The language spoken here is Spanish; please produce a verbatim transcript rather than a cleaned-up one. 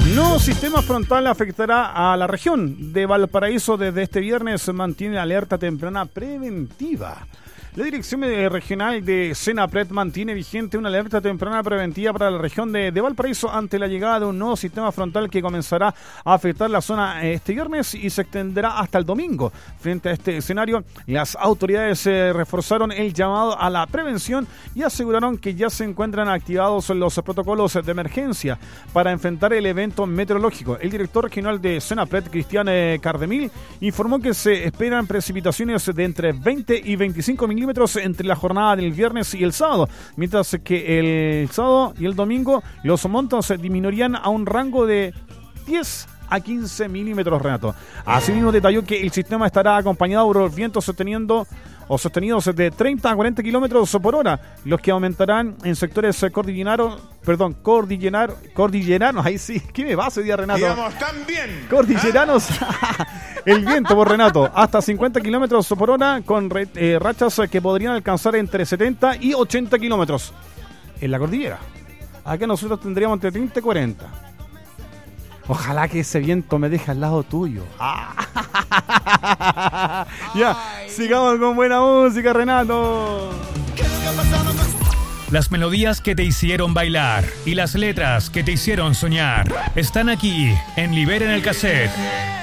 Nuevo sistema frontal afectará a la región de Valparaíso. Desde este viernes se mantiene alerta temprana preventiva. La Dirección Regional de Senapred mantiene vigente una alerta temprana preventiva para la región de, de Valparaíso ante la llegada de un nuevo sistema frontal que comenzará a afectar la zona este viernes y se extenderá hasta el domingo. Frente a este escenario, las autoridades eh, reforzaron el llamado a la prevención y aseguraron que ya se encuentran activados los protocolos de emergencia para enfrentar el evento meteorológico. El director regional de Senapred, Cristian eh, Cardemil, informó que se esperan precipitaciones de entre veinte y veinticinco milímetros entre la jornada del viernes y el sábado, mientras que el sábado y el domingo los montos disminuirían a un rango de diez a quince milímetros, Renato. Asimismo detalló que el sistema estará acompañado por los vientos sosteniendo o sostenidos de treinta a cuarenta kilómetros por hora, los que aumentarán en sectores cordilleranos, perdón, cordillerar, cordilleranos, ahí sí, ¿qué me pasa hoy día, Renato? Digamos, también. Cordilleranos, el viento, por Renato, hasta cincuenta kilómetros por hora, con eh, rachas que podrían alcanzar entre setenta y ochenta kilómetros en la cordillera. Acá nosotros tendríamos entre treinta y cuarenta. Ojalá que ese viento me deje al lado tuyo. Ah. Ya, sigamos con buena música, Renato. Las melodías que te hicieron bailar y las letras que te hicieron soñar están aquí en Liberen el Cassette.